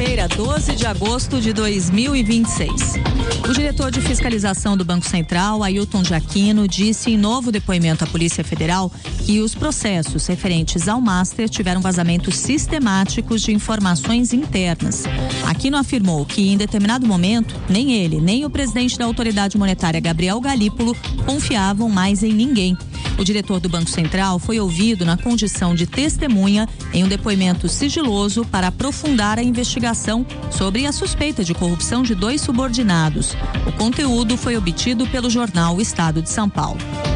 Segunda-feira, 12 de agosto de 2026. O diretor de fiscalização do Banco Central, Ailton de Aquino, disse em novo depoimento à Polícia Federal que os processos referentes ao Master tiveram vazamentos sistemáticos de informações internas. Aquino afirmou que, em determinado momento, nem ele, nem o presidente da autoridade monetária, Gabriel Galípolo, confiavam mais em ninguém. O diretor do Banco Central foi ouvido na condição de testemunha em um depoimento sigiloso para aprofundar a investigação sobre a suspeita de corrupção de 2 subordinados. O conteúdo foi obtido pelo jornal O Estado de São Paulo.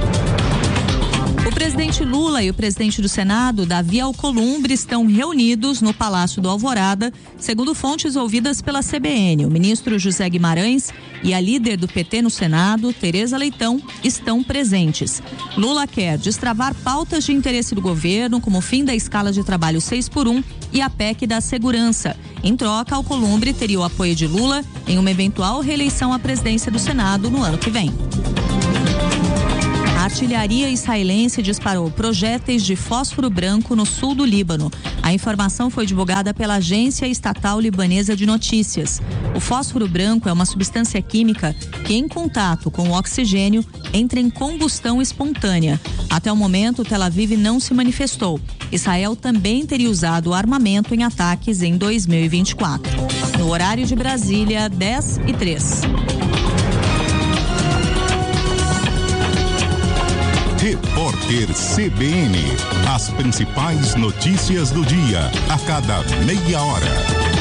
O presidente Lula e o presidente do Senado, Davi Alcolumbre, estão reunidos no Palácio do Alvorada, segundo fontes ouvidas pela CBN. O ministro José Guimarães e a líder do PT no Senado, Tereza Leitão, estão presentes. Lula quer destravar pautas de interesse do governo, como o fim da escala de trabalho 6x1 e a PEC da segurança. Em troca, Alcolumbre teria o apoio de Lula em uma eventual reeleição à presidência do Senado no ano que vem. A artilharia israelense disparou projéteis de fósforo branco no sul do Líbano. A informação foi divulgada pela agência estatal libanesa de notícias. O fósforo branco é uma substância química que, em contato com o oxigênio, entra em combustão espontânea. Até o momento, Tel Aviv não se manifestou. Israel também teria usado o armamento em ataques em 2024. No horário de Brasília, 10h03. Repórter CBN. As principais notícias do dia, a cada meia hora.